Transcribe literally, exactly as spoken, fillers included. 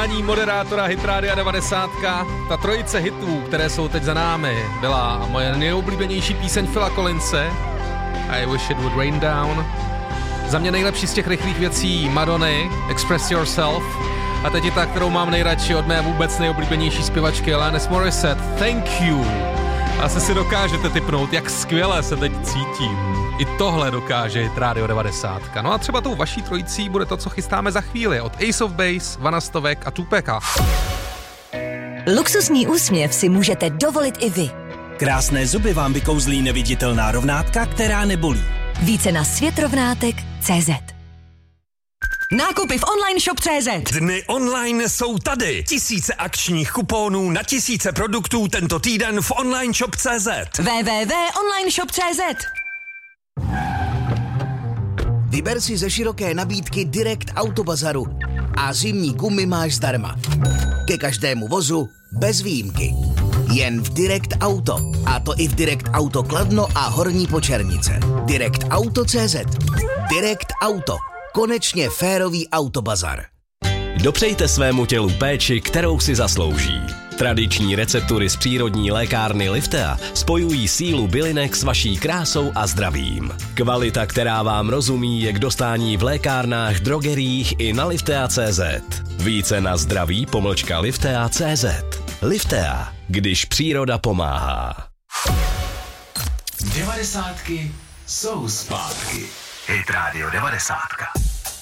přání moderátora Hit Rádia devadesát. Ta trojice hitů, které jsou teď za námi, byla moje nejoblíbenější píseň Phila Collinse, I Wish It Would Rain Down. Za mě nejlepší z těch rychlých věcí Madony, Express Yourself. A teď je ta, kterou mám nejradši od mé vůbec nejoblíbenější zpěvačky Alanis Morissette, Thank You. Asi si dokážete tipnout, jak skvěle se teď cítím. I tohle dokáže Hit Rádio devadesát. No a třeba tou vaší trojicí bude to, co chystáme za chvíli. Od Ace of Base, Vana Stovek a Tupeka. Luxusní úsměv si můžete dovolit i vy. Krásné zuby vám vykouzlí neviditelná rovnátka, která nebolí. Více na světrovnátek tečka cé zet. Nákupy v online shop tečka cé zet. Dny online jsou tady. Tisíce akčních kuponů na tisíce produktů tento týden v online shop tečka cé zet. w w w tečka online shop tečka cé zet. Vyber si ze široké nabídky Direct Auto Bazaru a zimní gumy máš zdarma. Ke každému vozu bez výjimky. Jen v Direct Auto. A to i v Direct Auto Kladno a Horní Počernice. Direct Auto tečka cé zet. Direct Auto. Konečně férový autobazar. Dopřejte svému tělu péči, kterou si zaslouží. Tradiční receptury z přírodní lékárny Liftea spojují sílu bylinek s vaší krásou a zdravím. Kvalita, která vám rozumí, je k dostání v lékárnách, drogeriích i na liftea tečka cé zet. Více na zdraví pomlčka liftea tečka cé zet. Liftea, když příroda pomáhá. Devadesátky jsou zpátky. Hit Rádio devadesát.